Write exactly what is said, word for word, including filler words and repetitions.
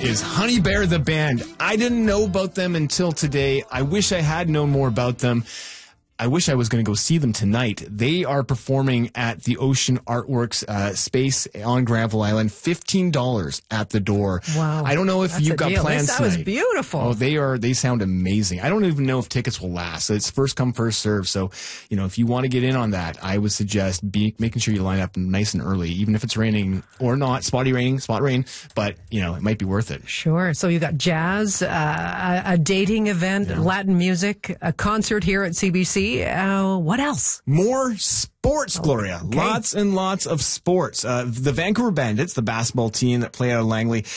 is Honey Bear the Band. I didn't know about them until today. I wish I had known more about them. I wish I was going to go see them tonight. They are performing at the Ocean Artworks uh, space on Granville Island. fifteen dollars at the door. Wow. I don't know if That's you've a got deal. plans That tonight. was beautiful. Oh, they are. They sound amazing. I don't even know if tickets will last. So it's first come, first serve. So, you know, if you want to get in on that, I would suggest be making sure you line up nice and early, even if it's raining or not. Spotty raining, spot rain. But, you know, it might be worth it. Sure. So you got jazz, uh, a, a dating event, Yeah. Latin music, a concert here at C B C. Uh, what else? More sports, Gloria. Okay. Lots and lots of sports. Uh, the Vancouver Bandits, the basketball team that play out of Langley,